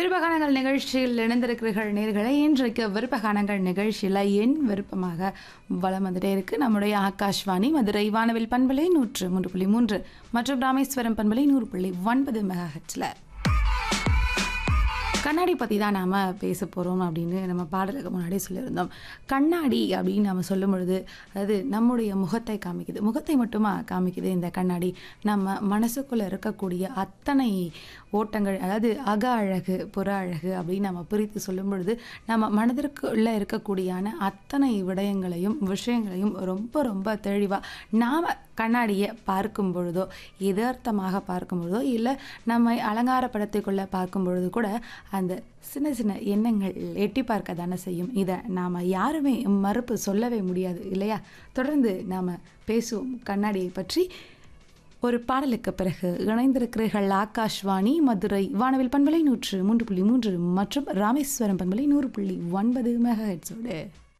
விருப்பகானங்கள் நிகழ்ச்சியில் இணைந்திருக்கிறீர்கள் நேர்களை. இன்றைக்கு விருப்பகானங்கள் நிகழ்ச்சியில் என் விருப்பமாக வலம் வந்துட்டே இருக்கு நம்முடைய ஆகாஷ்வாணி மதுரை வானவில் பண்பலை 103.3 மற்றும் ராமேஸ்வரம் பண்பலை 100.9 மெகாஹெர்ட்ஸ்ல கண்ணாடி பற்றி தான் நாம் பேச போகிறோம் அப்படின்னு நம்ம பாடலுக்கு முன்னாடி சொல்லியிருந்தோம். கண்ணாடி அப்படின்னு நம்ம சொல்லும் பொழுது அது நம்முடைய முகத்தை காமிக்குது. முகத்தை மட்டுமா காமிக்குது இந்த கண்ணாடி? நம்ம மனசுக்குள்ளே இருக்கக்கூடிய அத்தனை ஓட்டங்கள், அதாவது அக அழகு புற அழகு அப்படின்னு நம்ம பிரித்து சொல்லும் பொழுது நம்ம மனதிற்குள்ளே இருக்கக்கூடியான அத்தனை விடயங்களையும் விஷயங்களையும் ரொம்ப ரொம்ப தெளிவாக நாம் கண்ணாடியை பார்க்கும் பொழுதோ, யதார்த்தமாக பார்க்கும் பொழுதோ, இல்லை நம்மை அலங்காரப்படுத்திக்கொள்ள பார்க்கும் பொழுது கூட அந்த சின்ன சின்ன எண்ணங்கள் எட்டி பார்க்க தானே செய்யும். இதை நாம் யாருமே மறுப்பு சொல்லவே முடியாது இல்லையா? தொடர்ந்து நாம் பேசுவோம் கண்ணாடியை பற்றி. ஒரு பாடலுக்கு பிறகு இணைந்திருக்கிறீர்கள் ஆகாஷ்வாணி மதுரை வானவில் பண்பலை 103.3 மற்றும் ராமேஸ்வரம் பண்பலை 100.9 மெகாஹெர்ட்ஸோடு.